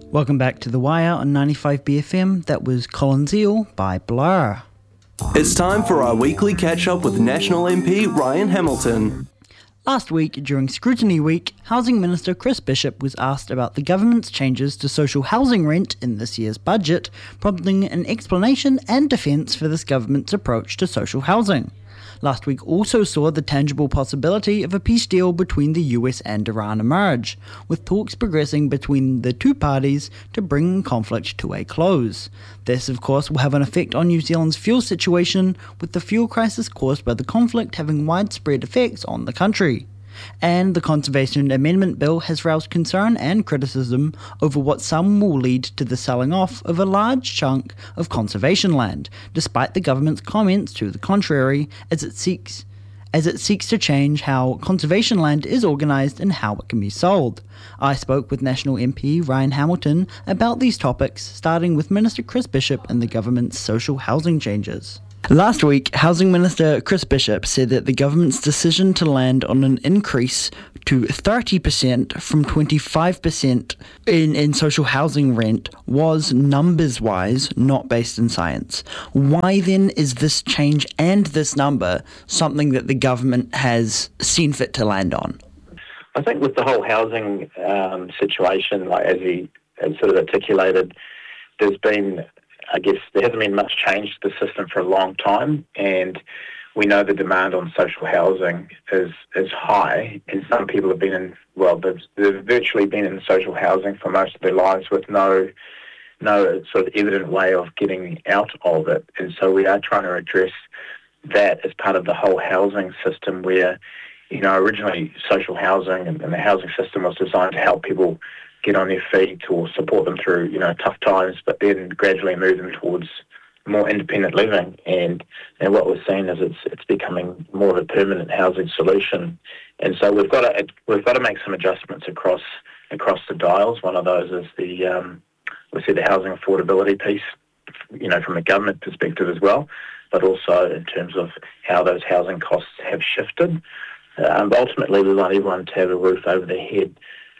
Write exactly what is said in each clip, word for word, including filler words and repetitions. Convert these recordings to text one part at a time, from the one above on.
Welcome back to The Wire on ninety-five B F M. That was Colin Zeal by Blur. It's time for our weekly catch-up with National M P Ryan Hamilton. Last week, during Scrutiny Week, Housing Minister Chris Bishop was asked about the government's changes to social housing rent in this year's budget, prompting an explanation and defence for this government's approach to social housing. Last week also saw the tangible possibility of a peace deal between the U S and Iran emerge, with talks progressing between the two parties to bring conflict to a close. This, of course, will have an effect on New Zealand's fuel situation, with the fuel crisis caused by the conflict having widespread effects on the country. And the Conservation Amendment Bill has roused concern and criticism over what some will lead to the selling off of a large chunk of conservation land, despite the government's comments to the contrary, as it seeks as it seeks to change how conservation land is organised and how it can be sold. I spoke with National M P Ryan Hamilton about these topics, starting with Minister Chris Bishop and the government's social housing changes. Last week, Housing Minister Chris Bishop said that the government's decision to land on an increase to thirty percent from twenty-five percent in, in social housing rent was numbers-wise, not based in science. Why then is this change and this number something that the government has seen fit to land on? I think with the whole housing um, situation, like as he has sort of articulated, there's been I guess there hasn't been much change to the system for a long time, and we know the demand on social housing is is high, and some people have been in, well, they've, they've virtually been in social housing for most of their lives with no no sort of evident way of getting out of it. And so we are trying to address that as part of the whole housing system where, you know, originally social housing and, and the housing system was designed to help people get on their feet or support them through, you know, tough times, but then gradually move them towards more independent living. And and what we're seeing is it's it's becoming more of a permanent housing solution. And so we've got to we've got to make some adjustments across across the dials. One of those is the um, we see the housing affordability piece, you know, from a government perspective as well, but also in terms of how those housing costs have shifted. Um, but ultimately, we want everyone to have a roof over their head.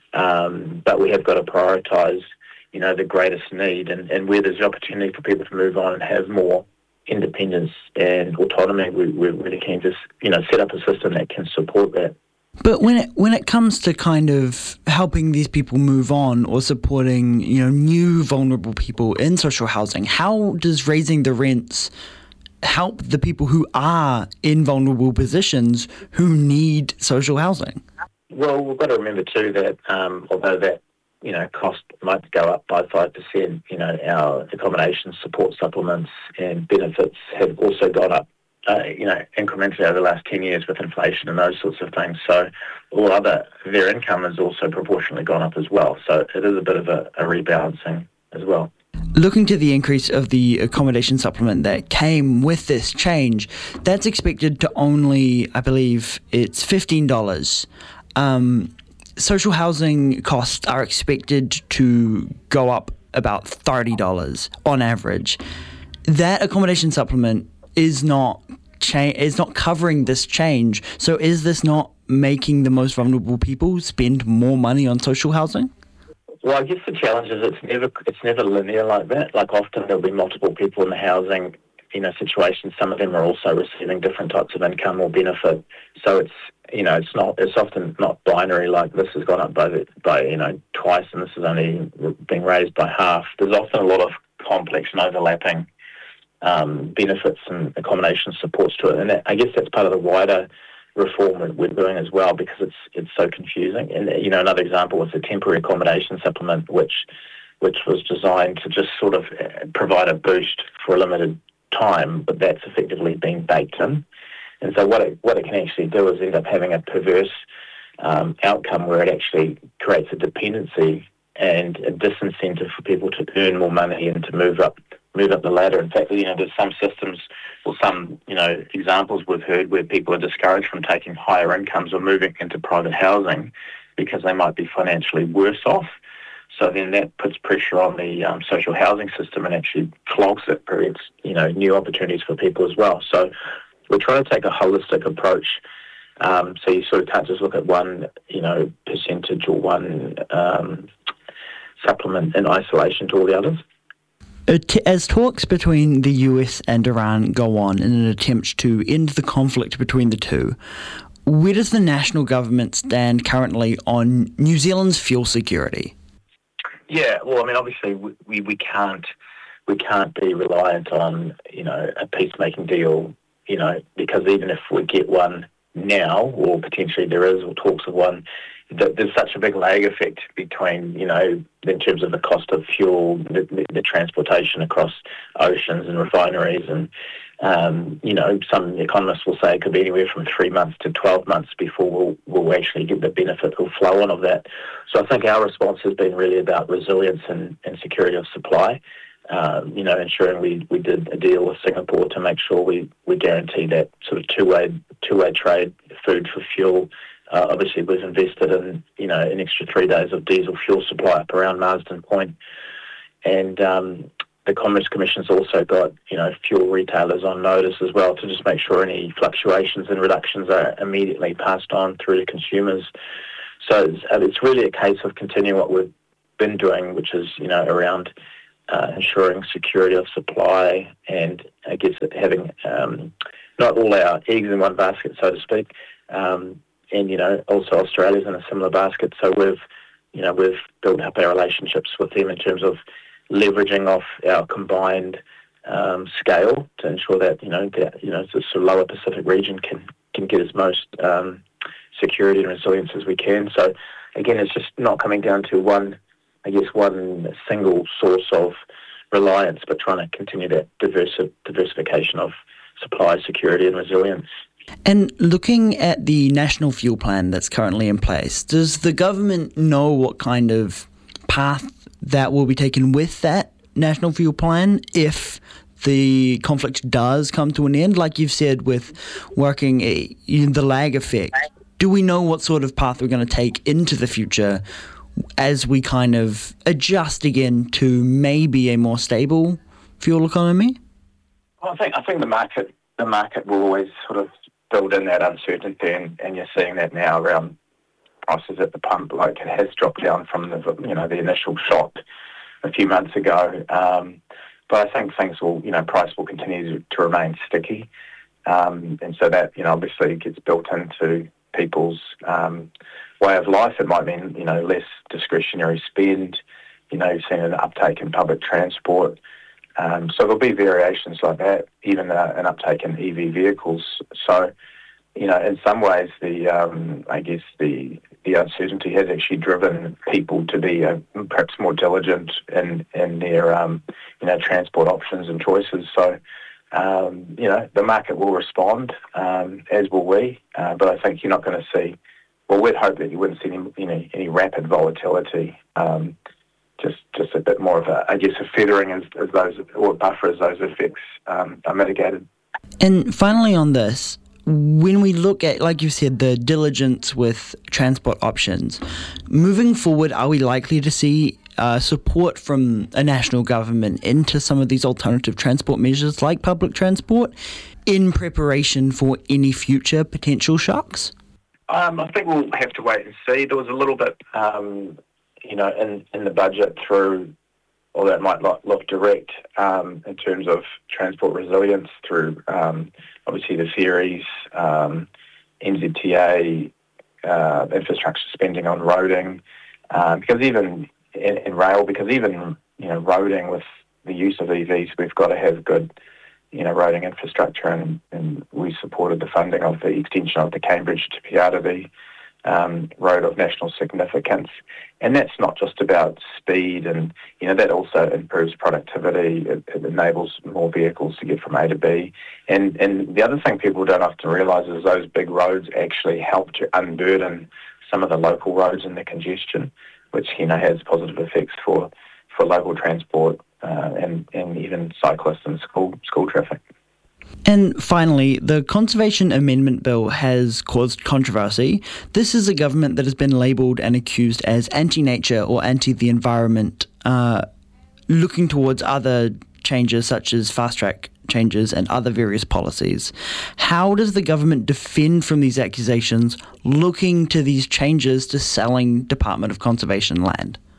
Um, but we have got to prioritise, you know, the greatest need, and, and where there's the opportunity for people to move on and have more independence and autonomy, we, we're really keen to, you know, set up a system that can support that. But when it when it comes to kind of helping these people move on or supporting, you know, new vulnerable people in social housing, how does raising the rents help the people who are in vulnerable positions who need social housing? Well, we've got to remember too that um, although that, you know, cost might go up by five percent, you know, our accommodation support supplements and benefits have also gone up, uh, you know, incrementally over the last ten years with inflation and those sorts of things. So all other, their income has also proportionally gone up as well. So it is a bit of a, a rebalancing as well. Looking to the increase of the accommodation supplement that came with this change, that's expected to only, I believe, it's fifteen dollars. Um, social housing costs are expected to go up about thirty dollars on average. That accommodation supplement is not cha- is not covering this change. So is this not making the most vulnerable people spend more money on social housing? Well, I guess the challenge is it's never it's never linear like that. Like often there'll be multiple people in the housing, you know, situations. Some of them are also receiving different types of income or benefit. So it's, you know, it's not, it's often not binary like this has gone up by, by you know, twice and this is only being raised by half. There's often a lot of complex and overlapping um, benefits and accommodation supports to it. And that, I guess that's part of the wider reform that we're doing as well because it's it's so confusing. And, you know, another example was the temporary accommodation supplement, which which was designed to just sort of provide a boost for a limited time, but that's effectively been baked in. And so what it, what it can actually do is end up having a perverse um, outcome where it actually creates a dependency and a disincentive for people to earn more money and to move up move up the ladder. In fact, you know, there's some systems or some, you know, examples we've heard where people are discouraged from taking higher incomes or moving into private housing because they might be financially worse off. So then that puts pressure on the um, social housing system and actually clogs it, creates, you know, new opportunities for people as well. So we're trying to take a holistic approach. Um, so you sort of can't just look at one, you know, percentage or one um, supplement in isolation to all the others. As talks between the U S and Iran go on in an attempt to end the conflict between the two, where does the national government stand currently on New Zealand's fuel security? Yeah, well, I mean, obviously we, we, we can't we can't be reliant on, you know, a peacemaking deal, you know, because even if we get one now, or potentially there is, or talks of one, that there's such a big lag effect between, you know, in terms of the cost of fuel, the, the, the transportation across oceans and refineries, and um, you know, some economists will say it could be anywhere from three months to twelve months before we'll, we'll actually get the benefit or flow on of that. So I think our response has been really about resilience and, and security of supply. Um, you know, ensuring we, we did a deal with Singapore to make sure we, we guarantee that sort of two-way two-way trade, food for fuel. Uh, obviously, we've invested in, you know, an extra three days of diesel fuel supply up around Marsden Point. And um, the Commerce Commission's also got, you know, fuel retailers on notice as well to just make sure any fluctuations and reductions are immediately passed on through to consumers. So it's, it's really a case of continuing what we've been doing, which is, you know, around uh, ensuring security of supply and, I guess, having um, not all our eggs in one basket, so to speak. Um, and, you know, also Australia's in a similar basket. So we've, you know, we've built up our relationships with them in terms of leveraging off our combined um, scale to ensure that, you know, that, you know, the sort of lower Pacific region can, can get as most um, security and resilience as we can. So, again, it's just not coming down to one, I guess, one single source of reliance, but trying to continue that diversi- diversification of supply, security and resilience. And looking at the National Fuel Plan that's currently in place, does the government know what kind of path that will be taken with that National Fuel Plan if the conflict does come to an end? Like you've said, with working a, the lag effect, do we know what sort of path we're going to take into the future as we kind of adjust again to maybe a more stable fuel economy? Well, I think I think the market the market will always sort of build in that uncertainty, and, and you're seeing that now around prices at the pump. Like, it has dropped down from the you know the initial shock a few months ago, um, but I think things will you know price will continue to, to remain sticky, um, and so that you know obviously gets built into people's um, way of life. It might mean you know less discretionary spend. You know, you've seen an uptake in public transport. Um, so there'll be variations like that, even uh, an uptake in E V vehicles. So, you know, in some ways, the um, I guess the the uncertainty has actually driven people to be uh, perhaps more diligent in in their um, you know transport options and choices. So, um, you know, the market will respond, um, as will we. Uh, but I think you're not going to see. Well, we'd hope that you wouldn't see any you know, any rapid volatility. Um, Just, just a bit more of a, I guess, a feathering as, as those, or a buffer as those effects um, are mitigated. And finally on this, when we look at, like you said, the diligence with transport options, moving forward, are we likely to see uh, support from a national government into some of these alternative transport measures like public transport in preparation for any future potential shocks? Um, I think we'll have to wait and see. There was a little bit... Um, you know, in, in the budget through, or that might look, look direct um, in terms of transport resilience through, um, obviously, the ferries, um, N Z T A, uh, infrastructure spending on roading, uh, because even in, in rail, because even, you know, roading with the use of E Vs, we've got to have good, you know, roading infrastructure, and, and we supported the funding of the extension of the Cambridge to Te Arawi Um, road of national significance. And that's not just about speed, and you know that also improves productivity. It, it enables more vehicles to get from A to B. And and the other thing people don't often realise is those big roads actually help to unburden some of the local roads and the congestion, which you know has positive effects for for local transport uh, and and even cyclists and school school traffic. And finally, the Conservation Amendment Bill has caused controversy. This is a government that has been labelled and accused as anti-nature or anti-the environment, uh, looking towards other changes such as fast-track changes and other various policies. How does the government defend from these accusations, looking to these changes to selling Department of Conservation land?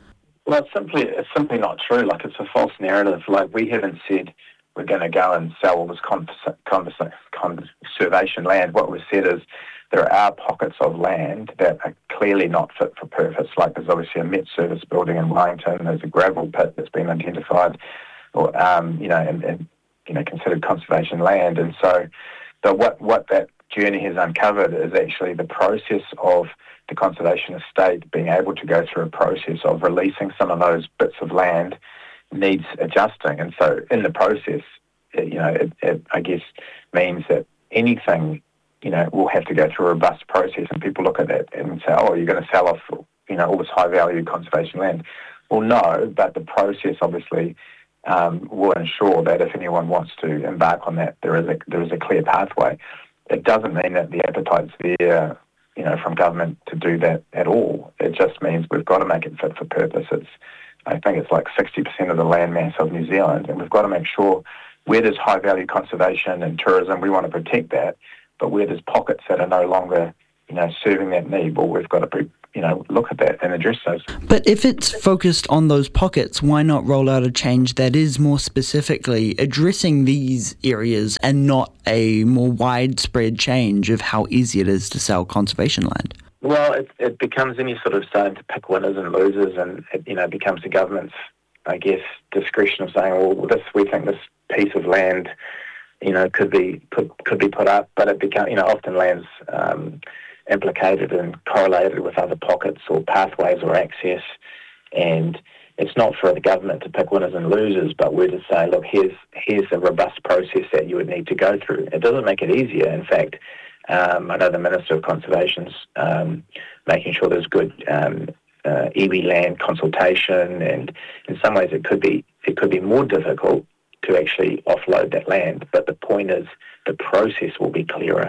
Well, it's simply it's simply not true. Like, it's a false narrative. Like, we haven't said we're going to go and sell all this conversa- conversa- conservation land. What we've said is there are pockets of land that are clearly not fit for purpose. Like, there's obviously a Met Service building in Wellington. There's a gravel pit that's been identified, or um, you know, and, and you know, considered conservation land. And so, the, what what that journey has uncovered is actually the process of the conservation estate being able to go through a process of releasing some of those bits of land needs adjusting. And so in the process, it, you know, it, it, I guess, means that anything, you know, will have to go through a robust process, and people look at that and say, oh, you're going to sell off, you know, all this high-value conservation land. Well, no, but the process obviously um, will ensure that if anyone wants to embark on that, there is a there is a clear pathway. It doesn't mean that the appetite's there, you know, from government to do that at all. It just means we've got to make it fit for purpose. It's, I think it's like sixty percent of the land mass of New Zealand, and we've got to make sure where there's high-value conservation and tourism, we want to protect that, but where there's pockets that are no longer, you know, serving that need, well, we've got to be, you know, look at that and address those. But if it's focused on those pockets, why not roll out a change that is more specifically addressing these areas and not a more widespread change of how easy it is to sell conservation land? Well, it, it becomes any sort of starting to pick winners and losers, and it, you know, becomes the government's, I guess, discretion of saying, well, this we think this piece of land, you know, could be put could be put up, but it become, you know, often land's um, implicated and correlated with other pockets or pathways or access, and it's not for the government to pick winners and losers, but we're to say, look, here's here's a robust process that you would need to go through. It doesn't make it easier. In fact, um, I know the Minister of Conservation's um, making sure there's good um, uh, iwi land consultation, and in some ways it could be it could be more difficult to actually offload that land. But the point is, the process will be clearer.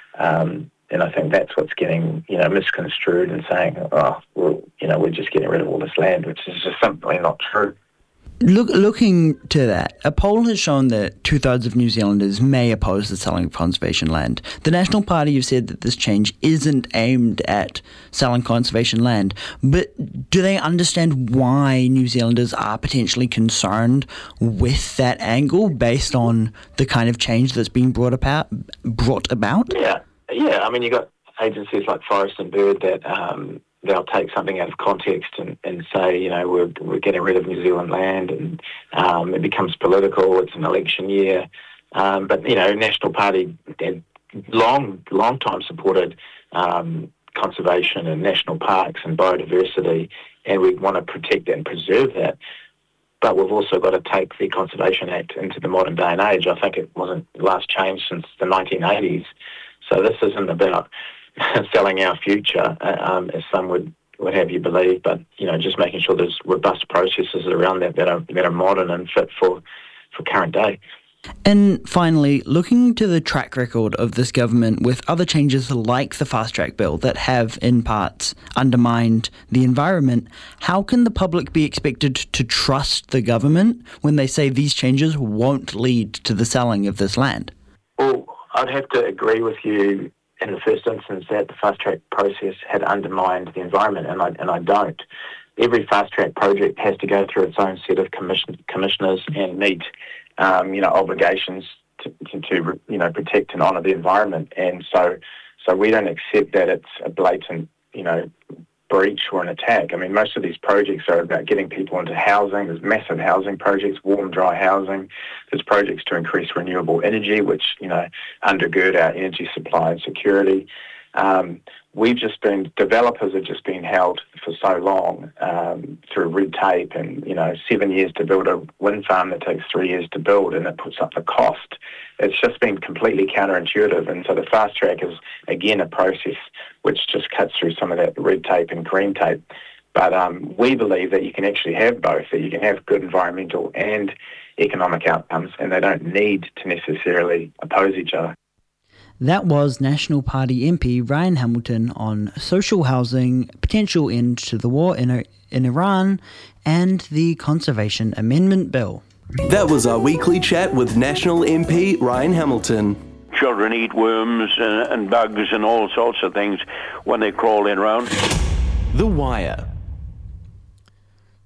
Um, And I think that's what's getting, you know, misconstrued and saying, oh, well, you know, we're just getting rid of all this land, which is just simply not true. Look, looking to that, a poll has shown that two-thirds of New Zealanders may oppose the selling of conservation land. The National Party have said that this change isn't aimed at selling conservation land, but do they understand why New Zealanders are potentially concerned with that angle based on the kind of change that's being brought about? Brought about? Yeah. Yeah, I mean, you've got agencies like Forest and Bird that um, they'll take something out of context and, and say, you know, we're we're getting rid of New Zealand land, and um, it becomes political. It's an election year. Um, but, you know, National Party had long, long time supported um, conservation and national parks and biodiversity, and we want to protect that and preserve that. But we've also got to take the Conservation Act into the modern day and age. I think it wasn't last changed since the nineteen eighties. So this isn't about selling our future, um, as some would, would have you believe, but, you know, just making sure there's robust processes around that that are, that are modern and fit for, for current day. And finally, looking to the track record of this government with other changes like the Fast Track Bill that have, in parts, undermined the environment, how can the public be expected to trust the government when they say these changes won't lead to the selling of this land? Well, I'd have to agree with you in the first instance that the fast track process had undermined the environment, and I and I don't. Every fast track project has to go through its own set of commission, commissioners and meet, um, you know, obligations to, to, to you know protect and honour the environment, and so so we don't accept that it's a blatant, you know, breach or an attack. I mean, most of these projects are about getting people into housing. There's massive housing projects, warm, dry housing. There's projects to increase renewable energy, which, you know, undergird our energy supply and security. Um, we've just been, developers have just been held for so long um, through red tape and, you know, seven years to build a wind farm that takes three years to build, and it puts up the cost. It's just been completely counterintuitive. And so the fast track is, again, a process which just cuts through some of that red tape and green tape. But um, we believe that you can actually have both, that you can have good environmental and economic outcomes, and they don't need to necessarily oppose each other. That was National Party M P Ryan Hamilton on social housing, potential end to the war in, in Iran, and the Conservation Amendment Bill. That was our weekly chat with National M P Ryan Hamilton. Children eat worms and, and bugs and all sorts of things when they crawl in around. The Wire.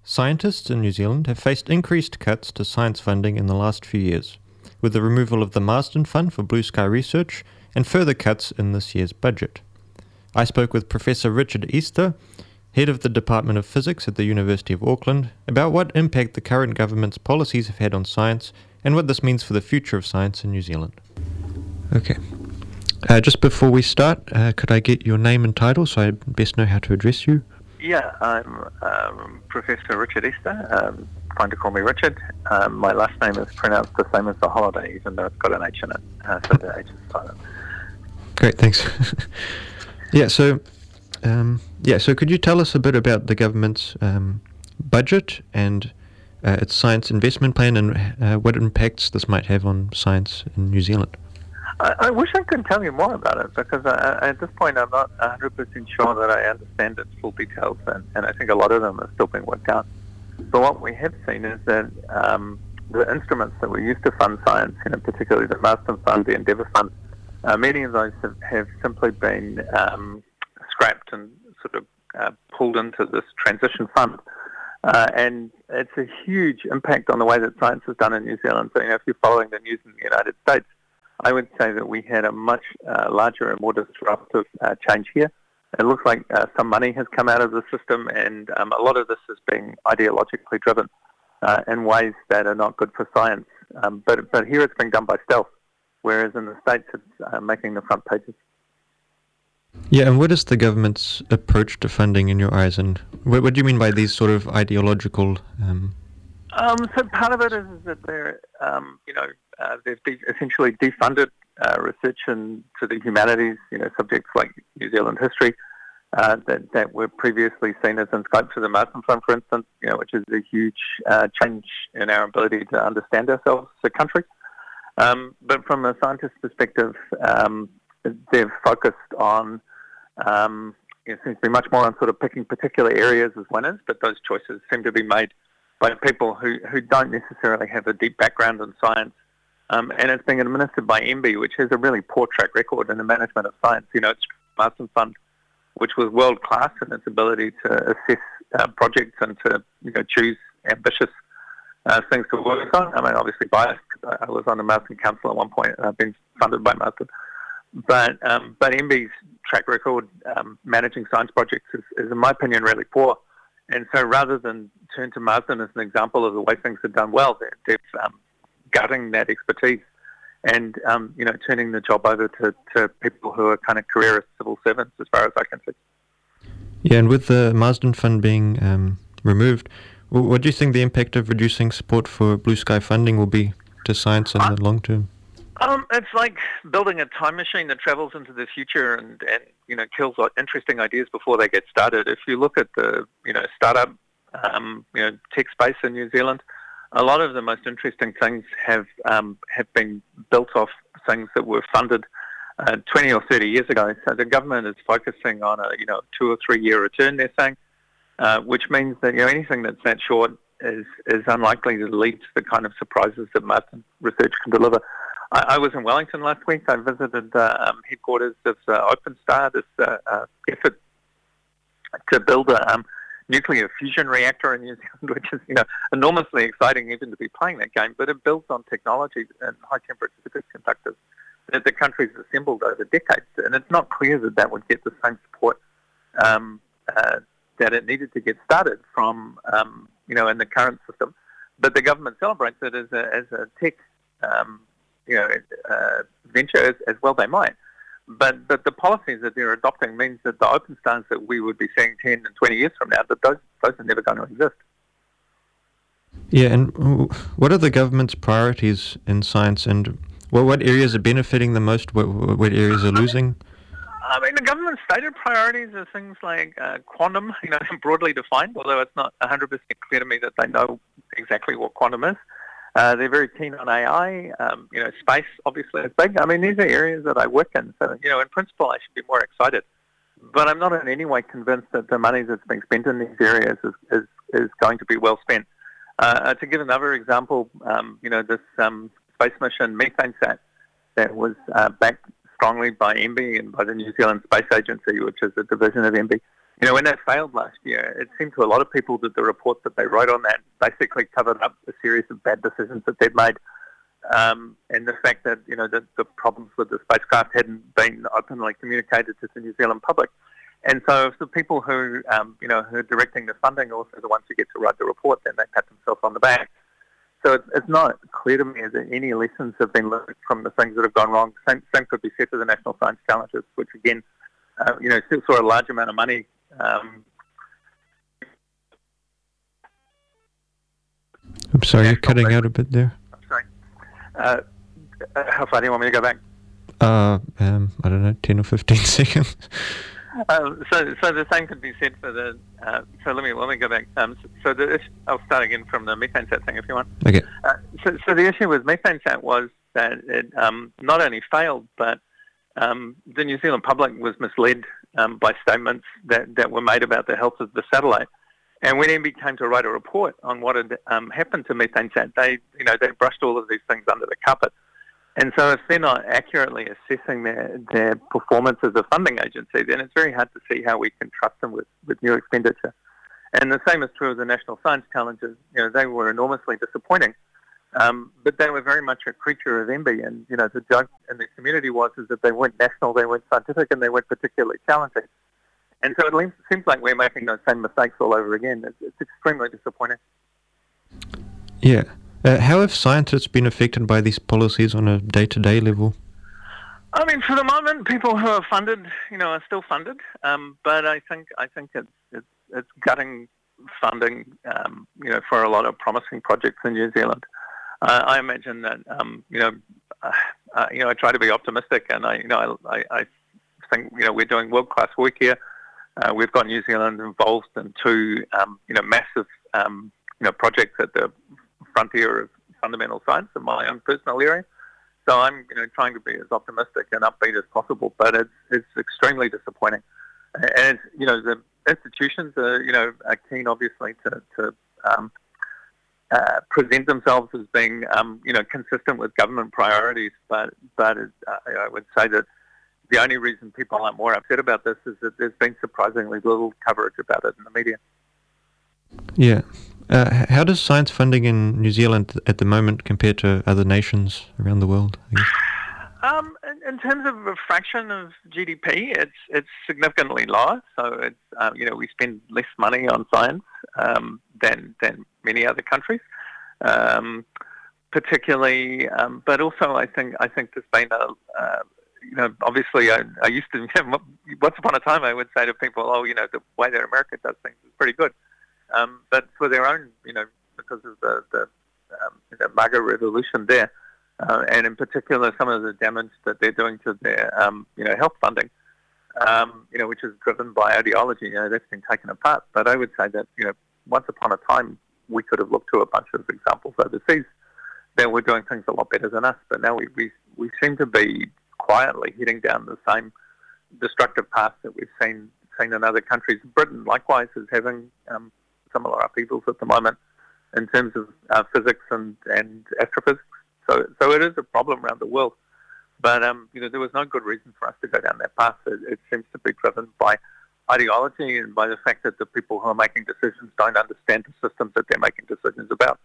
Scientists in New Zealand have faced increased cuts to science funding in the last few years, with the removal of the Marsden Fund for Blue Sky Research and further cuts in this year's budget. I spoke with Professor Richard Easter, head of the Department of Physics at the University of Auckland, about what impact the current government's policies have had on science and what this means for the future of science in New Zealand. Okay. Uh, just before we start, uh, could I get your name and title so I best know how to address you? Yeah, I'm um, Professor Richard Easter. Um, fine to call me Richard. Um, my last name is pronounced the same as the holiday, even though it's got an H in it. Uh, so the H is silent. Great, thanks. yeah, so um, yeah, so could you tell us a bit about the government's um, budget and uh, its science investment plan and uh, what impacts this might have on science in New Zealand? I, I wish I could tell you more about it, because I, at this point I'm not one hundred percent sure that I understand its full details, and, and I think a lot of them are still being worked out. But what we have seen is that um, the instruments that we use to fund science, you know, particularly the Marsden Fund, the Endeavour Fund, uh, many of those have, have simply been um, scrapped and sort of uh, pulled into this transition fund. Uh, and it's a huge impact on the way that science is done in New Zealand. So, you know, if you're following the news in the United States, I would say that we had a much uh, larger and more disruptive uh, change here. It looks like uh, some money has come out of the system, and um, a lot of this is being ideologically driven uh, in ways that are not good for science. Um, but but here it's being done by stealth, whereas in the States it's uh, making the front pages. Yeah, and what is the government's approach to funding in your eyes, and what, what do you mean by these sort of ideological... Um... Um, so part of it is that they're, um, you know, uh, they've de- essentially defunded uh, research into the humanities, you know, subjects like New Zealand history uh, that, that were previously seen as in scope for the Marsden Fund, for instance, you know, which is a huge uh, change in our ability to understand ourselves as a country. Um, but from a scientist's perspective, um, they've focused on, um, it seems to be much more on sort of picking particular areas as winners, but those choices seem to be made by people who, who don't necessarily have a deep background in science. Um, and it's being administered by M B I, which has a really poor track record in the management of science. You know, it's Marsden Fund, which was world-class in its ability to assess uh, projects and to, you know, choose ambitious uh, things to work on. I mean, obviously biased, because I was on the Marsden Council at one point, and I've been funded by Marsden. But um, but M B I's track record um, managing science projects is, is, in my opinion, really poor. And so rather than turn to Marsden as an example of the way things are done well, they're, they're um, gutting that expertise and, um, you know, turning the job over to, to people who are kind of careerist civil servants, as far as I can see. Yeah, and with the Marsden Fund being um, removed, what do you think the impact of reducing support for Blue Sky funding will be to science in uh, the long term? Um, it's like building a time machine that travels into the future and, and you know, kills interesting ideas before they get started. If you look at the, you know, startup, um, you know, tech space in New Zealand, a lot of the most interesting things have um, have been built off things that were funded uh, twenty or thirty years ago. So the government is focusing on a, you know, two or three year return, they're saying, uh, which means that, you know, anything that's that short is, is unlikely to lead to the kind of surprises that Marsden research can deliver. I was in Wellington last week. I visited the um, headquarters of uh, OpenStar, this uh, uh, effort to build a um, nuclear fusion reactor in New Zealand, which is, you know, enormously exciting even to be playing that game. But it builds on technology and high-temperature superconductors that the country's assembled over decades, and it's not clear that that would get the same support um, uh, that it needed to get started from, um, you know, in the current system. But the government celebrates it as a, as a tech. Um, you know, uh, venture as, as well they might. But, but the policies that they're adopting means that the open stars that we would be seeing ten and twenty years from now, that those, those are never going to exist. Yeah, and what are the government's priorities in science, and what, what areas are benefiting the most, what, what areas are losing? I mean, the government's stated priorities are things like uh, quantum, you know, broadly defined, although it's not one hundred percent clear to me that they know exactly what quantum is. Uh, they're very keen on A I, um, you know, space obviously is big. I mean, these are areas that I work in, so, you know, in principle I should be more excited. But I'm not in any way convinced that the money that's being spent in these areas is, is, is going to be well spent. Uh, to give another example, um, you know, this um, space mission MethaneSat that was uh, backed strongly by M B I and by the New Zealand Space Agency, which is a division of M B I, you know, when that failed last year, it seemed to a lot of people that the reports that they wrote on that basically covered up a series of bad decisions that they'd made. Um, and the fact that, you know, the, the problems with the spacecraft hadn't been openly communicated to the New Zealand public. And so if the people who, um, you know, who are directing the funding are also the ones who get to write the report, then they pat themselves on the back. So it's, it's not clear to me that any lessons have been learned from the things that have gone wrong. Same, same could be said for the National Science Challenges, which again, uh, you know, still saw a large amount of money. Um, I'm sorry, you're cutting out a bit there. I'm sorry. Uh, how far do you want me to go back? Uh, um, I don't know, ten or fifteen seconds. Uh, so, so the same could be said for the. Uh, so let me let me go back. Um, so, so the I'll start again from the MethaneSat thing if you want. Okay. Uh, so, so the issue with MethaneSat was that it um, not only failed, but um, the New Zealand public was misled um, by statements that, that were made about the health of the satellite. And when M B came to write a report on what had um, happened to MethaneSat, they you know they brushed all of these things under the carpet. And so if they're not accurately assessing their, their performance as a funding agency, then it's very hard to see how we can trust them with, with new expenditure. And the same is true of the National Science Challenges. You know, they were enormously disappointing, um, but they were very much a creature of M B. And, you know, the joke in the community was is that they weren't national, they weren't scientific, and they weren't particularly challenging. And so it seems like we're making those same mistakes all over again. It's, it's extremely disappointing. Yeah. Uh, how have scientists been affected by these policies on a day-to-day level? I mean, for the moment, people who are funded, you know, are still funded. Um, but I think I think it's it's, it's gutting funding, um, you know, for a lot of promising projects in New Zealand. Uh, I imagine that, um, you know, uh, uh, you know, I try to be optimistic, and I, you know, I, I think, you know, we're doing world-class work here. Uh, we've got New Zealand involved in two, um, you know, massive, um, you know, projects at the frontier of fundamental science in my own personal area. So I'm, you know, trying to be as optimistic and upbeat as possible, but it's it's extremely disappointing. And, you know, the institutions are, you know, are keen, obviously, to, to um, uh, present themselves as being, um, you know, consistent with government priorities. But, but it, uh, I would say that the only reason people are more upset about this is that there's been surprisingly little coverage about it in the media. Yeah. Uh, how does science funding in New Zealand at the moment compare to other nations around the world, I guess? Um, in, in terms of a fraction of G D P, it's it's significantly lower. So it's um, you know we spend less money on science um, than than many other countries, um, particularly. Um, but also, I think I think there's been a uh, you know obviously I, I used to once upon a time I would say to people, oh you know the way that America does things is pretty good. Um, but for their own, you know, because of the, the um, you know, MAGA revolution there, uh, and in particular some of the damage that they're doing to their, um, you know, health funding, um, you know, which is driven by ideology, you know, that's been taken apart. But I would say that, you know, once upon a time we could have looked to a bunch of examples overseas that were doing things a lot better than us. But now we, we, we seem to be quietly heading down the same destructive path that we've seen, seen in other countries. Britain, likewise, is having um, similar upheavals at the moment in terms of uh, physics and, and astrophysics. So so it is a problem around the world. But, um, you know, there was no good reason for us to go down that path. It, it seems to be driven by ideology and by the fact that the people who are making decisions don't understand the systems that they're making decisions about.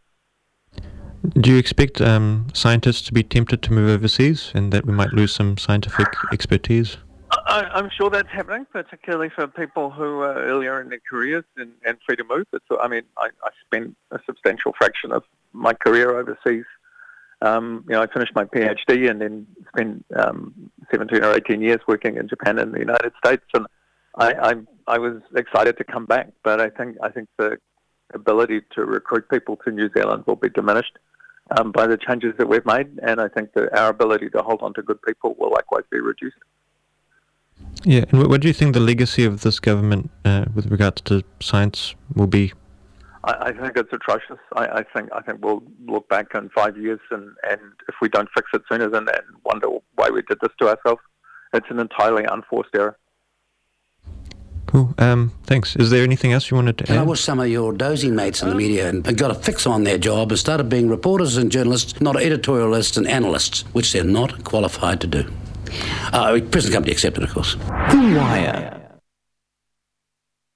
Do you expect um, scientists to be tempted to move overseas and that we might lose some scientific expertise? I, I'm sure that's happening, particularly for people who are earlier in their careers and, and free to move. It's, I mean, I, I spent a substantial fraction of my career overseas. Um, you know, I finished my PhD and then spent um, seventeen or eighteen years working in Japan and the United States. And I, I, I was excited to come back, but I think I think the ability to recruit people to New Zealand will be diminished um, by the changes that we've made, and I think that our ability to hold on to good people will likewise be reduced. Yeah, and what do you think the legacy of this government uh, with regards to science will be? I, I think it's atrocious. I, I think I think we'll look back in five years and, and if we don't fix it sooner than that, and wonder why we did this to ourselves. It's an entirely unforced error. Cool. Um, thanks. Is there anything else you wanted to and add? I wish some of your dozing mates in the media and got a fix on their job and started being reporters and journalists, not editorialists and analysts, which they're not qualified to do. Uh, present company accepted, of course. The Wire.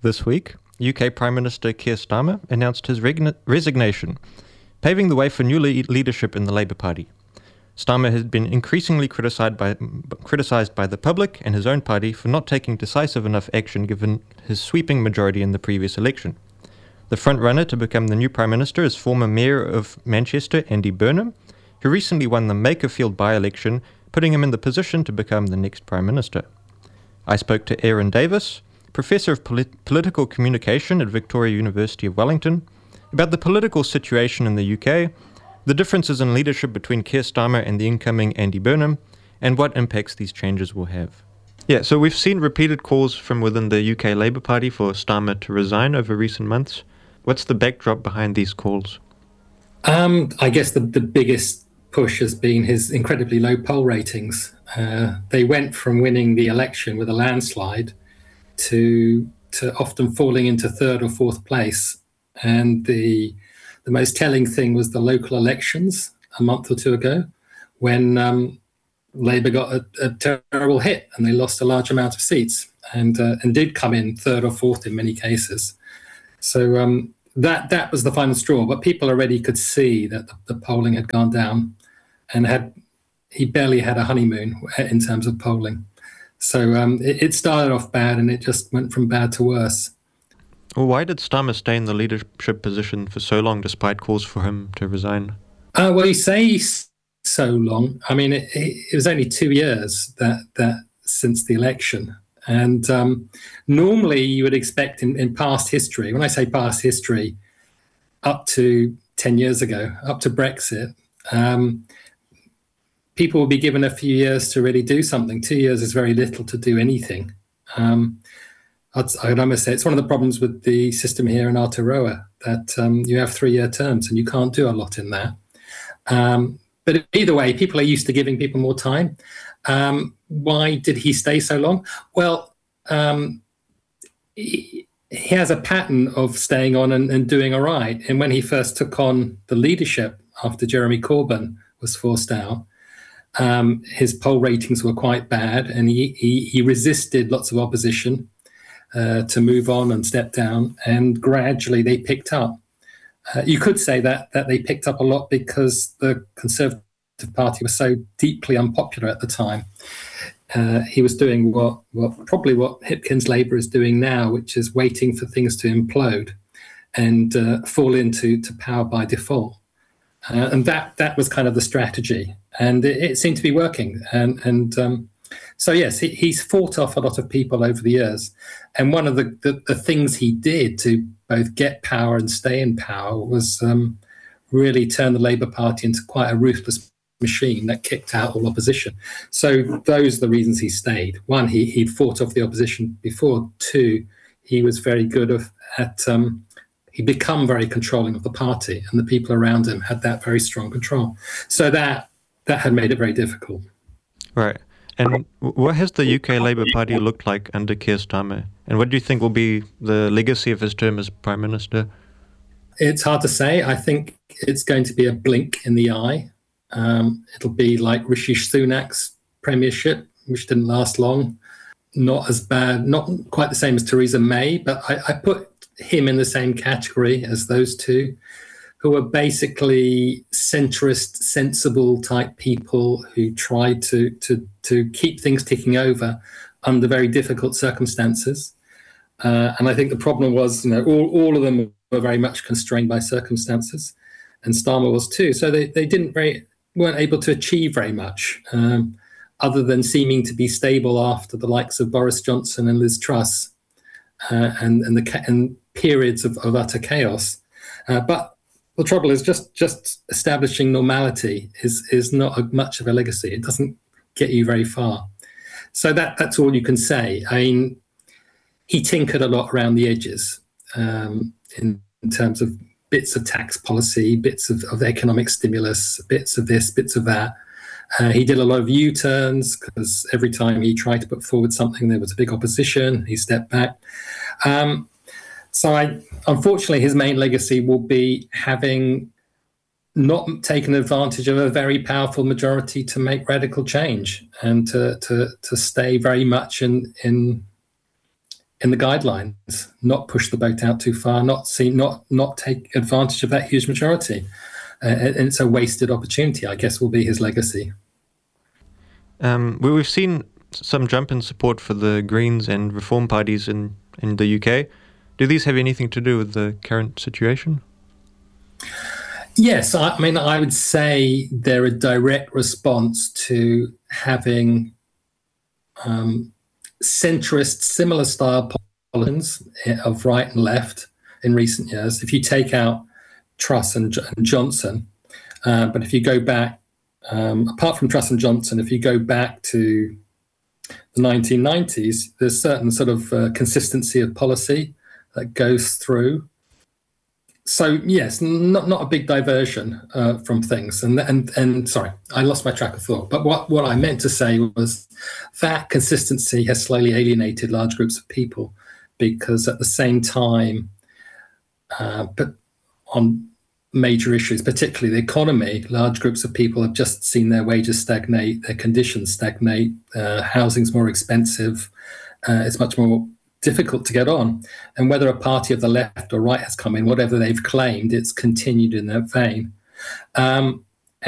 This week, U K Prime Minister Keir Starmer announced his regna- resignation, paving the way for new le- leadership in the Labour Party. Starmer has been increasingly criticised by, criticised by the public and his own party for not taking decisive enough action given his sweeping majority in the previous election. The front-runner to become the new Prime Minister is former Mayor of Manchester, Andy Burnham, who recently won the Makerfield by-election, putting him in the position to become the next Prime Minister. I spoke to Aaron Davis, Professor of Polit- Political Communication at Victoria University of Wellington, about the political situation in the U K, the differences in leadership between Keir Starmer and the incoming Andy Burnham, and what impacts these changes will have. Yeah, so we've seen repeated calls from within the U K Labour Party for Starmer to resign over recent months. What's the backdrop behind these calls? Um, I guess the, the biggest push has been his incredibly low poll ratings. Uh, they went from winning the election with a landslide to to often falling into third or fourth place. And the the most telling thing was the local elections a month or two ago, when um, Labour got a, a terrible hit and they lost a large amount of seats and uh, and did come in third or fourth in many cases. So um, that that was the final straw. But people already could see that the, the polling had gone down, and had he barely had a honeymoon in terms of polling. So um, it, it started off bad, and it just went from bad to worse. Well, why did Starmer stay in the leadership position for so long, despite calls for him to resign? Uh, well, you say so long. I mean, it, it was only two years that that since the election. And um, normally you would expect in, in past history, when I say past history, up to ten years ago, up to Brexit, um, people will be given a few years to really do something. Two years is very little to do anything. Um, I'd, I'd almost say it's one of the problems with the system here in Aotearoa, that um, you have three-year terms and you can't do a lot in that. Um, but either way, people are used to giving people more time. Um, why did he stay so long? Well, um, he, he has a pattern of staying on and, and doing all right. And when he first took on the leadership after Jeremy Corbyn was forced out, um, his poll ratings were quite bad, and he, he, he resisted lots of opposition uh, to move on and step down, and gradually they picked up. Uh, you could say that that they picked up a lot because the Conservative Party was so deeply unpopular at the time. Uh, he was doing what, what probably what Hipkin's Labour is doing now, which is waiting for things to implode and uh, fall into to power by default. Uh, and that that was kind of the strategy, and it, it seemed to be working. And, and um, so yes, he, he's fought off a lot of people over the years. And one of the, the, the things he did to both get power and stay in power was um, really turn the Labour Party into quite a ruthless machine that kicked out all opposition. So those are the reasons he stayed. One, he he'd fought off the opposition before. Two, he was very good of, at um, he'd become very controlling of the party, and the people around him had that very strong control. So that that had made it very difficult. Right. And what has the U K Labour Party looked like under Keir Starmer? And what do you think will be the legacy of his term as Prime Minister? It's hard to say. I think it's going to be a blink in the eye. Um, it'll be like Rishi Sunak's premiership, which didn't last long. Not as bad, not quite the same as Theresa May, but I, I put him in the same category as those two, who are basically centrist, sensible type people who tried to to to keep things ticking over under very difficult circumstances. Uh, and I think the problem was, you know, all, all of them were very much constrained by circumstances, and Starmer was too. So they, they didn't very weren't able to achieve very much, um, other than seeming to be stable after the likes of Boris Johnson and Liz Truss, uh, and and the and periods of, of utter chaos. Uh, but the trouble is just just establishing normality is is not a, much of a legacy. It doesn't get you very far. So that that's all you can say. I mean, he tinkered a lot around the edges um, in, in terms of bits of tax policy, bits of, of economic stimulus, bits of this, bits of that. Uh, he did a lot of U-turns because every time he tried to put forward something, there was a big opposition. He stepped back. Um, so I, unfortunately, his main legacy will be having not taken advantage of a very powerful majority to make radical change and to to, to stay very much in in in the guidelines, not push the boat out too far, not see, not not take advantage of that huge majority. Uh, and it's a wasted opportunity, I guess, will be his legacy. Um, we, we've seen some jump in support for the Greens and Reform parties in, in the U K. Do these have anything to do with the current situation? Yes, I mean, I would say they're a direct response to having um, centrist, similar style politicians of right and left in recent years. If you take out Truss and, and Johnson, uh, but if you go back, um, apart from Truss and Johnson, if you go back to the nineteen nineties, there's certain sort of uh, consistency of policy that goes through. So yes, not not a big diversion uh, from things. And and and sorry, I lost my track of thought. But what, what I meant to say was that consistency has slowly alienated large groups of people, because at the same time, uh, but on major issues, particularly the economy, large groups of people have just seen their wages stagnate, their conditions stagnate, uh, housing's more expensive, uh, it's much more difficult to get on. And whether a party of the left or right has come in, whatever they've claimed, it's continued in that vein. Um,